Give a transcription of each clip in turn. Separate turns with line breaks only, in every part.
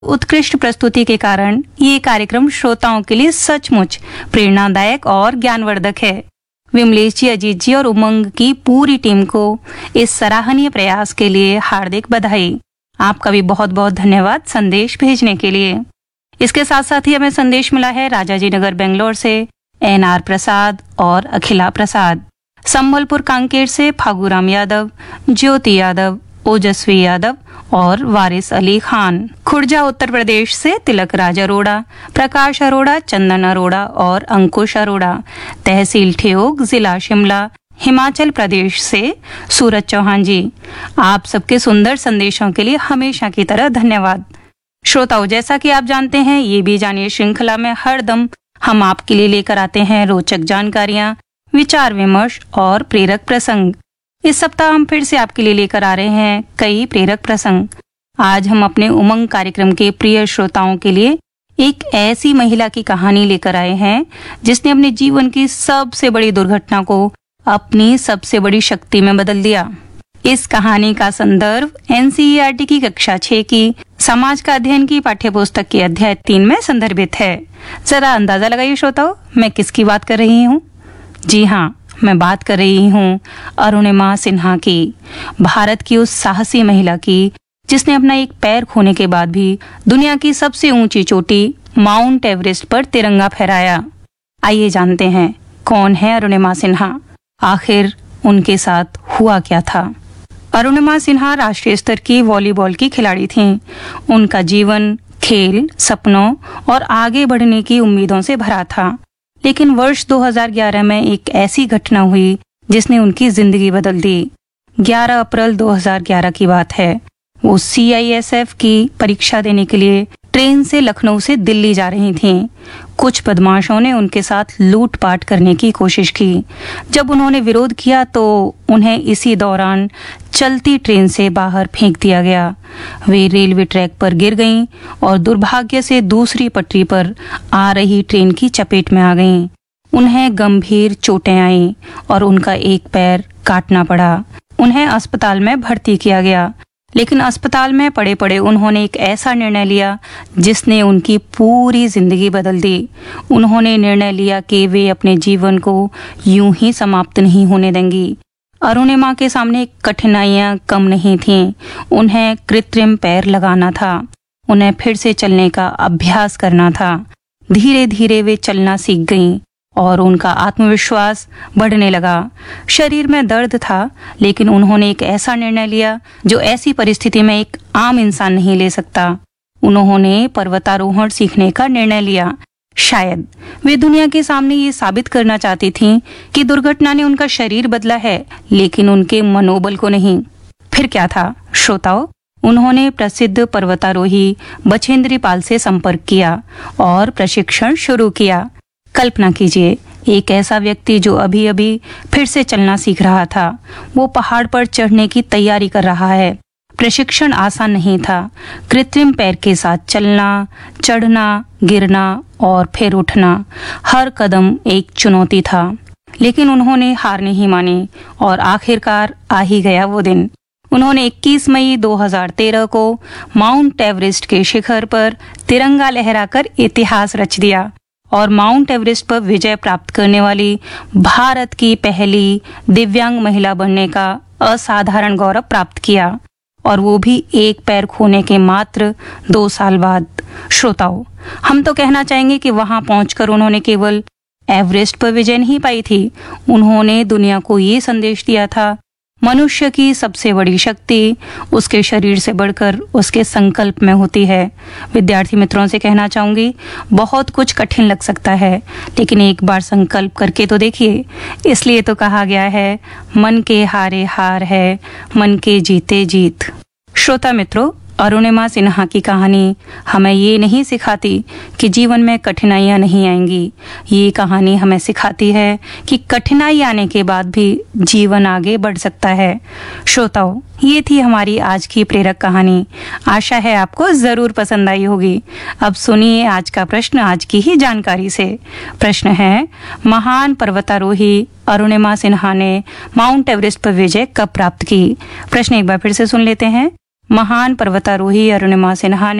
उत्कृष्ट प्रस्तुति के कारण ये कार्यक्रम श्रोताओं के लिए सचमुच प्रेरणादायक और ज्ञानवर्धक है। विमलेश जी, अजीत जी और उमंग की पूरी टीम को इस सराहनीय प्रयास के लिए हार्दिक बधाई। आपका भी बहुत बहुत धन्यवाद संदेश भेजने के लिए। इसके साथ साथ ही हमें संदेश मिला है राजाजी नगर बेंगलोर से NR प्रसाद और अखिला प्रसाद, संबलपुर कांकेर से फागूराम यादव, ज्योति यादव, ओजस्वी यादव और वारिस अली खान, खुर्जा उत्तर प्रदेश से तिलक राज अरोड़ा, प्रकाश अरोड़ा, चंदन अरोड़ा और अंकुश अरोड़ा, तहसील ठियोग, जिला शिमला, हिमाचल प्रदेश से सूरज चौहान जी। आप सबके सुंदर संदेशों के लिए हमेशा की तरह धन्यवाद। श्रोताओं, जैसा कि आप जानते हैं, ये भी जानिए श्रृंखला में हर दम हम आपके लिए लेकर आते हैं रोचक जानकारियां, विचार विमर्श और प्रेरक प्रसंग। इस सप्ताह हम फिर से आपके लिए लेकर आ रहे हैं कई प्रेरक प्रसंग। आज हम अपने उमंग कार्यक्रम के प्रिय श्रोताओं के लिए एक ऐसी महिला की कहानी लेकर आए हैं जिसने अपने जीवन की सबसे बड़ी दुर्घटना को अपनी सबसे बड़ी शक्ति में बदल दिया। इस कहानी का संदर्भ NCERT की कक्षा 6 की समाज का अध्ययन की पाठ्यपुस्तक के अध्याय 3 में संदर्भित है। जरा अंदाजा लगाइए श्रोताओं, मैं किसकी बात कर रही हूँ? जी हाँ, मैं बात कर रही हूँ अरुणिमा सिन्हा की, भारत की उस साहसी महिला की जिसने अपना एक पैर खोने के बाद भी दुनिया की सबसे ऊंची चोटी माउंट एवरेस्ट पर तिरंगा फहराया। आइए जानते हैं कौन है अरुणिमा सिन्हा, आखिर उनके साथ हुआ क्या था। अरुणिमा सिन्हा राष्ट्रीय स्तर की वॉलीबॉल की खिलाड़ी थीं। उनका जीवन खेल, सपनों और आगे बढ़ने की उम्मीदों से भरा था। लेकिन वर्ष 2011 में एक ऐसी घटना हुई जिसने उनकी जिंदगी बदल दी। 11 अप्रैल 2011 की बात है। वो CISF की परीक्षा देने के लिए ट्रेन से लखनऊ से दिल्ली जा रही थीं। कुछ बदमाशों ने उनके साथ लूटपाट करने की कोशिश की। जब उन्होंने विरोध किया तो उन्हें इसी दौरान चलती ट्रेन से बाहर फेंक दिया गया। वे रेलवे ट्रैक पर गिर गईं और दुर्भाग्य से दूसरी पटरी पर आ रही ट्रेन की चपेट में आ गईं। उन्हें गंभीर चोटें आईं और उनका एक पैर काटना पड़ा। उन्हें अस्पताल में भर्ती किया गया, लेकिन अस्पताल में पड़े पड़े उन्होंने एक ऐसा निर्णय लिया जिसने उनकी पूरी जिंदगी बदल दी। उन्होंने निर्णय लिया कि वे अपने जीवन को यूं ही समाप्त नहीं होने देंगी। अरुणिमा के सामने कठिनाइयां कम नहीं थीं। उन्हें कृत्रिम पैर लगाना था, उन्हें फिर से चलने का अभ्यास करना था। धीरे धीरे वे चलना सीख गईं और उनका आत्मविश्वास बढ़ने लगा। शरीर में दर्द था, लेकिन उन्होंने एक ऐसा निर्णय लिया जो ऐसी परिस्थिति में एक आम इंसान नहीं ले सकता। उन्होंने पर्वतारोहण सीखने का निर्णय लिया। शायद वे दुनिया के सामने ये साबित करना चाहती थीं कि दुर्घटना ने उनका शरीर बदला है, लेकिन उनके मनोबल को नहीं। फिर क्या था श्रोताओ? उन्होंने प्रसिद्ध पर्वतारोही बछेंद्री पाल से संपर्क किया और प्रशिक्षण शुरू किया। कल्पना कीजिए, एक ऐसा व्यक्ति जो अभी अभी फिर से चलना सीख रहा था, वो पहाड़ पर चढ़ने की तैयारी कर रहा है। प्रशिक्षण आसान नहीं था। कृत्रिम पैर के साथ चलना, चढ़ना, गिरना और फिर उठना, हर कदम एक चुनौती था। लेकिन उन्होंने हार नहीं मानी और आखिरकार आ ही गया वो दिन। उन्होंने 21 मई 2013 को माउंट एवरेस्ट के शिखर पर तिरंगा लहराकर इतिहास रच दिया और माउंट एवरेस्ट पर विजय प्राप्त करने वाली भारत की पहली दिव्यांग महिला बनने का असाधारण गौरव प्राप्त किया, और वो भी एक पैर खोने के मात्र 2 साल बाद। श्रोताओं, हम तो कहना चाहेंगे कि वहां पहुंचकर उन्होंने केवल एवरेस्ट पर विजय नहीं पाई थी, उन्होंने दुनिया को ये संदेश दिया था, मनुष्य की सबसे बड़ी शक्ति उसके शरीर से बढ़कर उसके संकल्प में होती है। विद्यार्थी मित्रों से कहना चाहूंगी, बहुत कुछ कठिन लग सकता है, लेकिन एक बार संकल्प करके तो देखिए। इसलिए तो कहा गया है, मन के हारे हार है, मन के जीते जीत। श्रोता मित्रों, अरुणिमा सिन्हा की कहानी हमें ये नहीं सिखाती कि जीवन में कठिनाइयां नहीं आएंगी। ये कहानी हमें सिखाती है कि कठिनाई आने के बाद भी जीवन आगे बढ़ सकता है। श्रोताओं, ये थी हमारी आज की प्रेरक कहानी। आशा है आपको जरूर पसंद आई होगी। अब सुनिए आज का प्रश्न आज की ही जानकारी से। प्रश्न है, महान पर्वतारोही अरुणिमा सिन्हा ने माउंट एवरेस्ट पर विजय कब प्राप्त की? प्रश्न एक बार फिर से सुन लेते हैं। महान पर्वतारोही अरुणिमा सिन्हा ने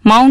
माउंट